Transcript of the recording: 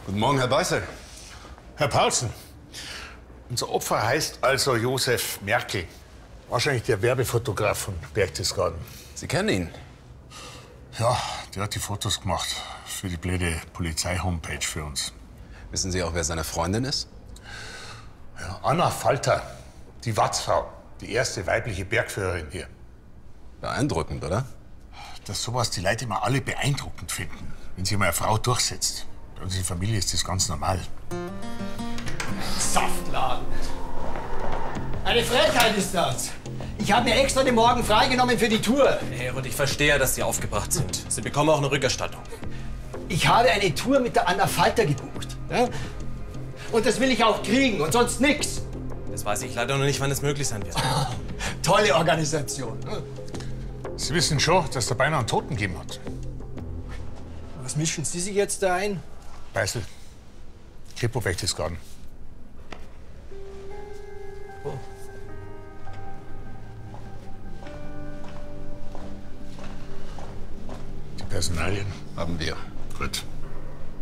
Guten Morgen, Herr Beißel. Herr Paulsen, unser Opfer heißt also Josef Merkel. Wahrscheinlich der Werbefotograf von Berchtesgaden. Sie kennen ihn? Ja, der hat die Fotos gemacht für die blöde Polizei-Homepage für uns. Wissen Sie auch, wer seine Freundin ist? Ja, Anna Falter, die Watzfrau, die erste weibliche Bergführerin hier. Beeindruckend, oder? Dass sowas die Leute immer alle beeindruckend finden, wenn sich mal eine Frau durchsetzt. Bei uns in der Familie ist das ganz normal. Saftladen. Eine Frechheit ist das. Ich habe mir extra den Morgen freigenommen für die Tour. Herr, und ich verstehe, dass Sie aufgebracht sind. Sie bekommen auch eine Rückerstattung. Ich habe eine Tour mit der Anna Falter gebucht. Ja? Und das will ich auch kriegen und sonst nix. Das weiß ich leider noch nicht, wann es möglich sein wird. Tolle Organisation. Sie wissen schon, dass der beinahe einen Toten gegeben hat. Was mischen Sie sich jetzt da ein? Beißel, Kripo Berchtesgaden. Oh. Die Personalien? Haben wir. Gut.